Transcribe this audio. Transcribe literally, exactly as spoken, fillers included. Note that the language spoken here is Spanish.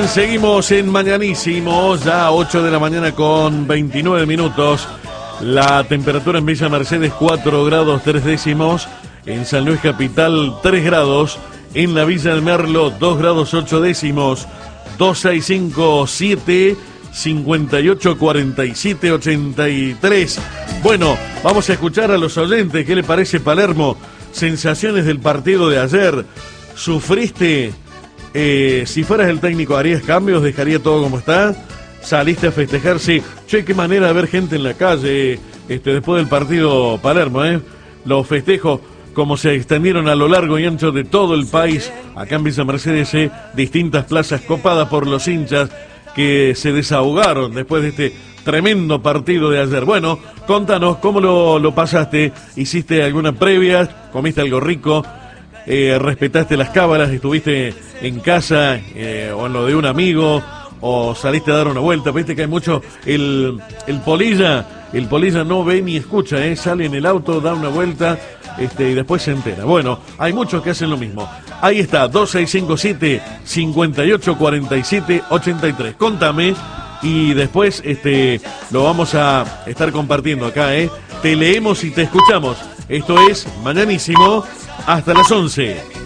seguimos en Mañanísimo, ya ocho de la mañana con veintinueve minutos. La temperatura en Villa Mercedes cuatro grados tres décimos, en San Luis Capital tres grados, en la Villa del Merlo dos grados ocho décimos, dos seis cinco siete cincuenta y ocho cuarenta y siete ochenta y tres. Bueno, vamos a escuchar a los oyentes. ¿Qué le parece, Palermo? Sensaciones del partido de ayer. ¿Sufriste? Eh, si fueras el técnico, ¿harías cambios? ¿Dejaría todo como está? ¿Saliste a festejar? Sí. Che, qué manera de ver gente en la calle este, después del partido, Palermo, ¿eh? Los festejos, como se extendieron a lo largo y ancho de todo el país, acá en Villa Mercedes, eh, distintas plazas copadas por los hinchas que se desahogaron después de este tremendo partido de ayer. Bueno, contanos cómo lo, lo pasaste. ¿Hiciste alguna previa? ¿Comiste algo rico? Eh, ¿Respetaste las cábalas? ¿Estuviste en casa eh, o en lo de un amigo? ¿O saliste a dar una vuelta? Viste que hay mucho... El, el polilla, el polilla no ve ni escucha, ¿eh? Sale en el auto, da una vuelta este, y después se entera. Bueno, hay muchos que hacen lo mismo. Ahí está, dos seis cinco siete cincuenta y ocho cuarenta y siete ochenta y tres. Contame y después este, lo vamos a estar compartiendo acá, ¿eh? Te leemos y te escuchamos. Esto es Mañanísimo hasta las once.